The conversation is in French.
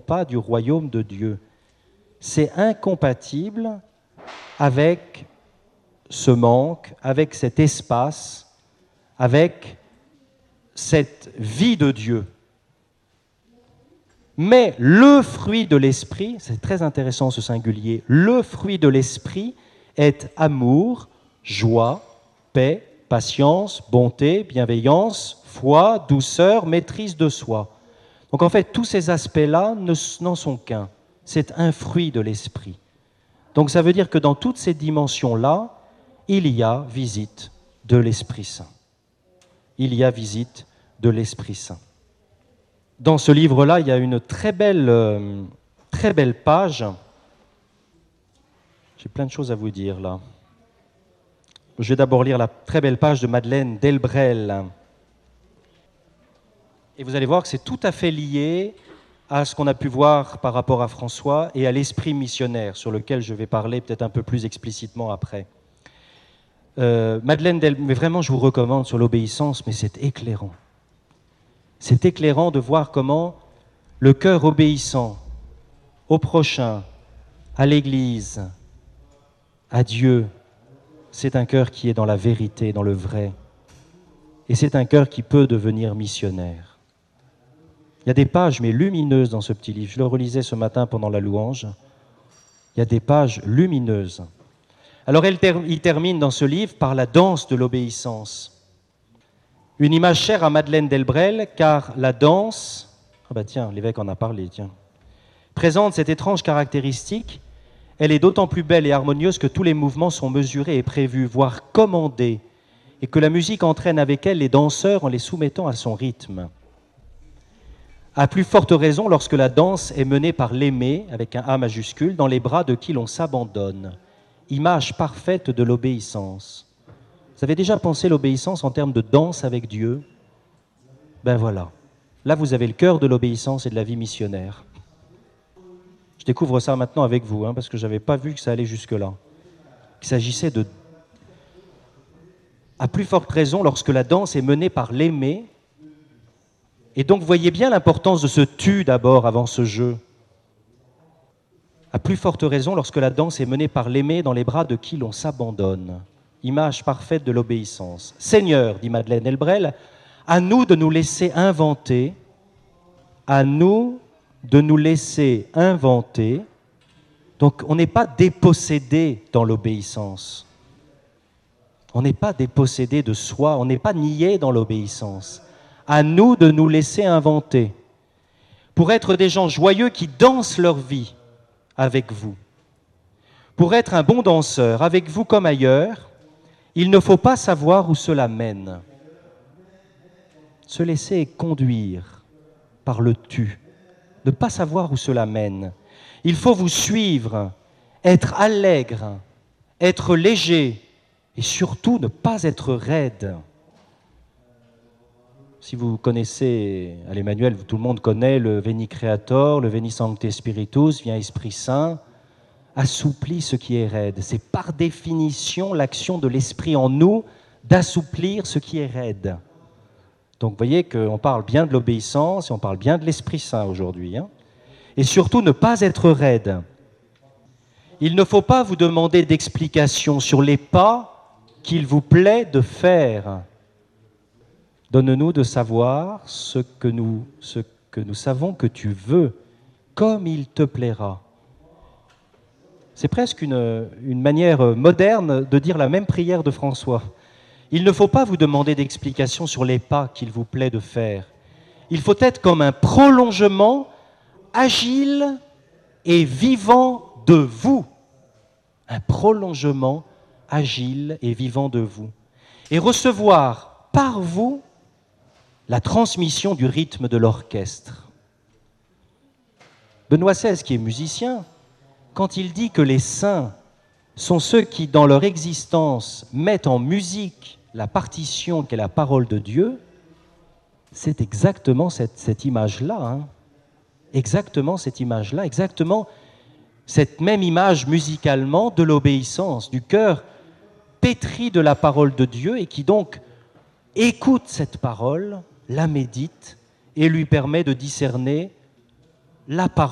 pas du royaume de Dieu. C'est incompatible avec ce manque, avec cet espace, avec cette vie de Dieu. Mais le fruit de l'esprit, c'est très intéressant ce singulier, le fruit de l'esprit est amour, joie, paix, patience, bonté, bienveillance, foi, douceur, maîtrise de soi. Donc en fait, tous ces aspects-là n'en sont qu'un. C'est un fruit de l'esprit. Donc ça veut dire que dans toutes ces dimensions-là, il y a visite de l'Esprit Saint. Il y a visite de l'Esprit Saint. Dans ce livre-là, il y a une très belle page. J'ai plein de choses à vous dire là. Je vais d'abord lire la très belle page de Madeleine Delbrel. Et vous allez voir que c'est tout à fait lié à ce qu'on a pu voir par rapport à François et à l'esprit missionnaire, sur lequel je vais parler peut-être un peu plus explicitement après. Madeleine Delbrel, mais vraiment je vous recommande sur l'obéissance, mais c'est éclairant. C'est éclairant de voir comment le cœur obéissant au prochain, à l'Église, à Dieu, c'est un cœur qui est dans la vérité, dans le vrai. Et c'est un cœur qui peut devenir missionnaire. Il y a des pages, mais lumineuses dans ce petit livre. Je le relisais ce matin pendant la louange. Il y a des pages lumineuses. Alors il termine dans ce livre par la danse de l'obéissance. Une image chère à Madeleine Delbrel, car la danse, l'évêque en a parlé, présente cette étrange caractéristique. Elle est d'autant plus belle et harmonieuse que tous les mouvements sont mesurés et prévus, voire commandés, et que la musique entraîne avec elle les danseurs en les soumettant à son rythme. À plus forte raison lorsque la danse est menée par l'aimé, avec un A majuscule, dans les bras de qui l'on s'abandonne. Image parfaite de l'obéissance. Vous avez déjà pensé l'obéissance en termes de danse avec Dieu? Ben voilà. Là, vous avez le cœur de l'obéissance et de la vie missionnaire. Je découvre ça maintenant avec vous, parce que je n'avais pas vu que ça allait jusque-là. Il s'agissait de... À plus forte raison, lorsque la danse est menée par l'aimé, et donc voyez bien l'importance de ce tu d'abord avant ce je. À plus forte raison, lorsque la danse est menée par l'aimé dans les bras de qui l'on s'abandonne. Image parfaite de l'obéissance. Seigneur, dit Madeleine Delbrel, à nous de nous laisser inventer, à nous de nous laisser inventer. Donc on n'est pas dépossédé dans l'obéissance. On n'est pas dépossédé de soi, on n'est pas nié dans l'obéissance. À nous de nous laisser inventer, pour être des gens joyeux qui dansent leur vie avec vous. Pour être un bon danseur, avec vous comme ailleurs, il ne faut pas savoir où cela mène. Se laisser conduire par le tu, ne pas savoir où cela mène. Il faut vous suivre, être allègre, être léger et surtout ne pas être raide. Si vous connaissez, à l'Emmanuel, tout le monde connaît le Veni Creator, le Veni Sancte Spiritus, viens Esprit Saint, assouplit ce qui est raide. C'est par définition l'action de l'Esprit en nous d'assouplir ce qui est raide. Donc vous voyez qu'on parle bien de l'obéissance et on parle bien de l'Esprit Saint aujourd'hui. Et surtout ne pas être raide. Il ne faut pas vous demander d'explications sur les pas qu'il vous plaît de faire. Donne-nous de savoir ce que nous savons que tu veux, comme il te plaira. C'est presque une manière moderne de dire la même prière de François. Il ne faut pas vous demander d'explications sur les pas qu'il vous plaît de faire. Il faut être comme un prolongement agile et vivant de vous. Un prolongement agile et vivant de vous. Et recevoir par vous la transmission du rythme de l'orchestre. Benoît XVI, qui est musicien, quand il dit que les saints sont ceux qui, dans leur existence, mettent en musique la partition qu'est la parole de Dieu, c'est exactement cette image-là. Exactement cette image-là, exactement cette même image musicalement de l'obéissance, du cœur pétri de la parole de Dieu et qui donc écoute cette parole, la médite et lui permet de discerner la parole